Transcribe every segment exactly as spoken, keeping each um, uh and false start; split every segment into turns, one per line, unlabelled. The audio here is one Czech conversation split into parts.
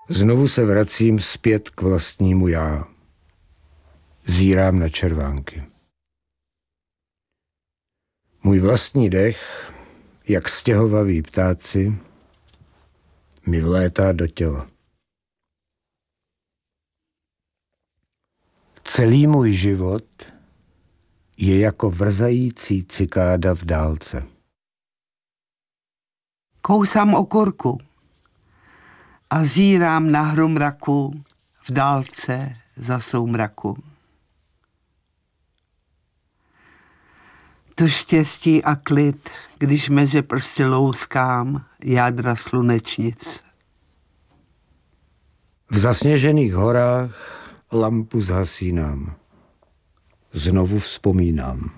Znovu se vracím zpět k vlastnímu já. Zírám na červánky. Můj vlastní dech, jak stěhovaví ptáci, mi vlétá do těla. Celý můj život je jako vrzající cikáda v dálce.
Kousám okurku a zírám na hru mraku v dálce za soumraku. To štěstí a klid, když mezi prsty louskám jádra slunečnic.
V zasněžených horách lampu zhasínám. Znovu vzpomínám.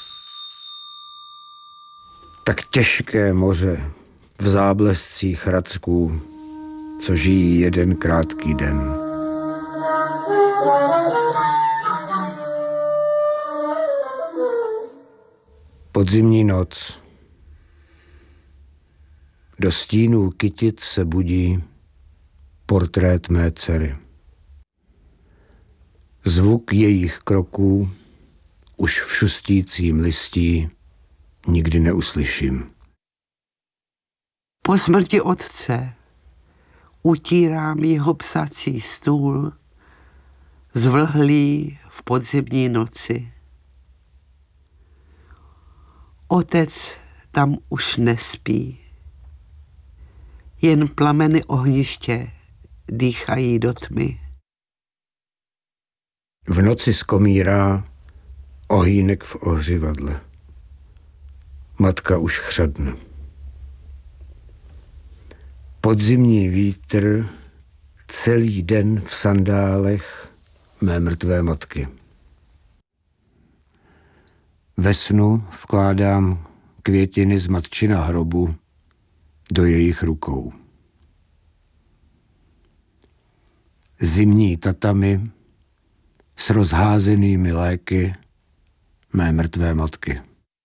Tak těžké moře v záblescích racků, co žijí jeden krátký den. Podzimní noc. Do stínů kytic se budí portrét mé dcery. Zvuk jejich kroků už v šustícím listí nikdy neuslyším.
Po smrti otce utírám jeho psací stůl, zvlhlý v podzimní noci. Otec tam už nespí, jen plameny ohniště dýchají do tmy.
V noci skomírá ohýnek v ohřivadle. Matka už chřadne. Podzimní vítr celý den v sandálech mé mrtvé matky. Ve snu vkládám květiny z matčina hrobu do jejich rukou. Zimní tatami s rozházenými léky mé mrtvé matky.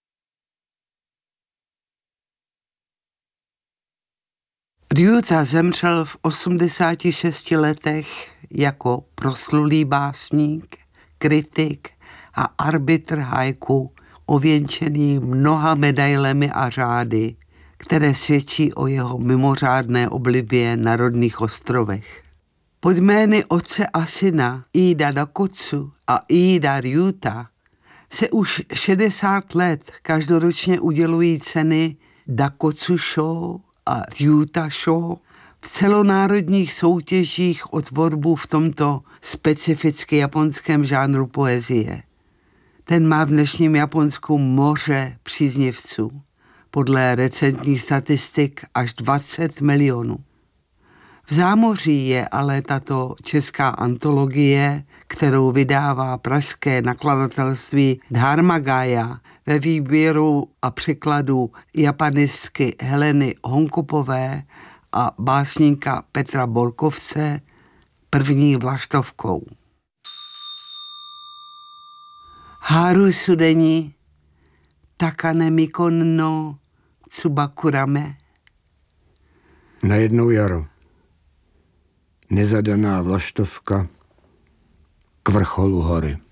Rjuta zemřel v osmdesáti šesti letech jako proslulý básník, kritik a arbitr haiku, ověnčený mnoha medailemi a řády, které svědčí o jeho mimořádné oblibě na rodných ostrovech. Pod jmény otce a syna Ida Dakotsu a Ida Rjuta se už šedesát let každoročně udělují ceny Dakotsu Show a Rjuta Show v celonárodních soutěžích o tvorbu v tomto specificky japonském žánru poezie. Ten má v dnešním Japonsku moře příznivců, podle recentních statistik až dvacet milionů. V zámoří je ale tato česká antologie, kterou vydává pražské nakladatelství Dharmagaya ve výběru a překladu japanistky Heleny Honkopové a básníka Petra Borkovce, první vlaštovkou. Haru sudeni takane mikon no tsubakurame.
Najednou jaro. Nezadaná vlaštovka k vrcholu hory.